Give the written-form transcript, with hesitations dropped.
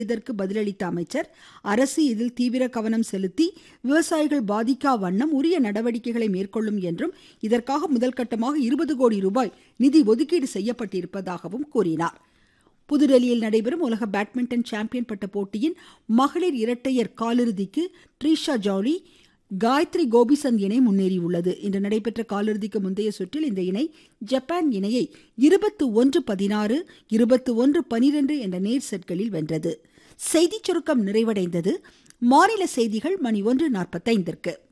இதற்கு பதிலளித்த அமைச்சர், அரசு இதில் தீவிர கவனம் செலுத்தி விவசாயிகள் பாதிக்கா வண்ணம் உரிய நடவடிக்கைகளை மேற்கொள்ளும் என்றும், இதற்காக முதல்கட்டமாக 20 கோடி ரூபாய் நிதி ஒதுக்கீடு செய்யப்பட்டிருப்பதாகவும் கூறினார். புதுதில்லியில் நடைபெறும் உலக பேட்மிண்டன் சாம்பியன் பட்ட போட்டியின் மகளிர் இரட்டையர் காலிறுதிக்கு ட்ரீஷா ஜாலி, காயத்ரி கோபிசந்த் இணை முன்னேறியுள்ளது. இன்று நடைபெற்ற காலிறுதிக்கு முந்தைய சுற்றில் இந்த இணை ஜப்பான் இணையை 21-16, 21-12 என்ற நேர் செட்களில் வென்றது. செய்திச் சுருக்கம் நிறைவடைந்தது. மாநில செய்திகள் மணி 1:45.